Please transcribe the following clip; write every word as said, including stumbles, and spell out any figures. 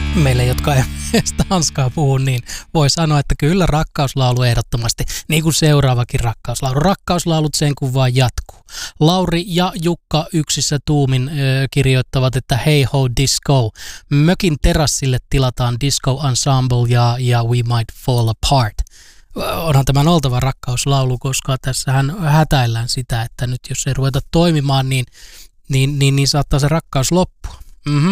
Meille, jotka ei tanskaa puhu, niin voi sanoa, että kyllä rakkauslaulu ehdottomasti, niin kuin seuraavakin rakkauslaulu. Rakkauslaulut sen kun vaan jatkuu. Lauri ja Jukka yksissä tuumin ö, kirjoittavat, että hey ho disco. Mökin terassille tilataan disco ensemble ja, ja we might fall apart. Onhan tämän oltava rakkauslaulu, koska tässähän hätäillään sitä, että nyt jos ei ruveta toimimaan, niin, niin, niin, niin saattaa se rakkaus loppua. Mm-hmm.